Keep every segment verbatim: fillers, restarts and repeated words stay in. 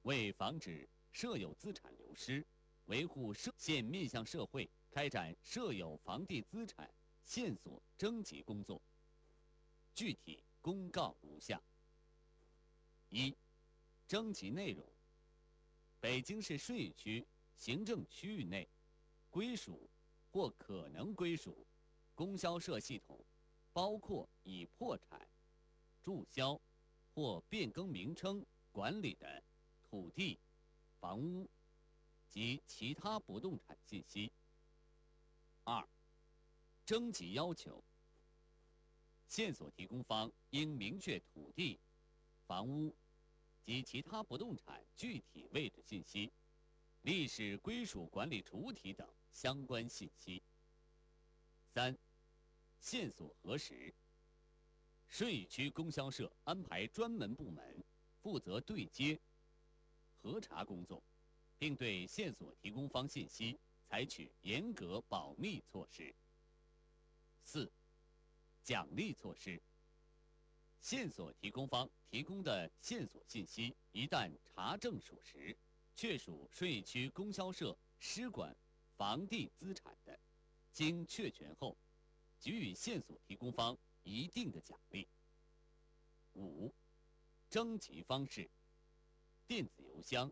为防止社有资产流失，维护社县面向社会开展社有房地资产线索征集工作。具体公告如下：一、征集内容。北京市顺义区行政区域内归属或可能归属供销社系统，包括已破产、注销或变更名称管理的土地、房屋及其他不动产信息。二、征集要求。线索提供方应明确土地、房屋及其他不动产具体位置信息、历史归属管理主体等相关信息。三、线索核实。顺义区供销社安排专门部门负责对接、核查工作，并对线索提供方信息采取严格保密措施。四、奖励措施。线索提供方提供的线索信息一旦查证属实，确属顺义区供销社施管房地资产的，经确权后，给予线索提供方一定的奖励。五、征集方式。电子邮箱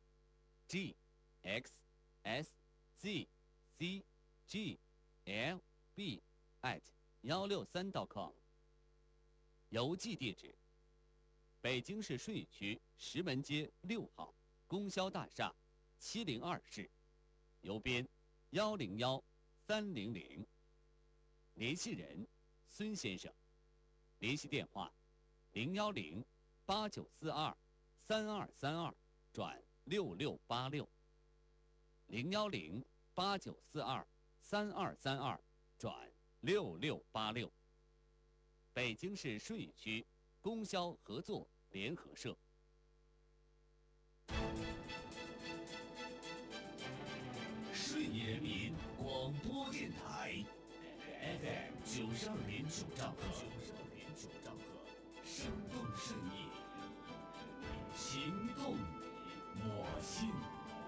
g x s z c g l b at 一六三 点 com。邮寄地址：北京市顺义区石门街六号供销大厦七零二室，邮编幺零幺三零零。联系人：孙先生。联系电话：零幺零八九四二三二三二转六六八六。零幺零八九四二三二三二转六六八六。北京市顺义区供销合作联合社。 顺义人民广播电台 F M 九十二点九兆赫，九十二点九兆赫，生动顺义，情动我心。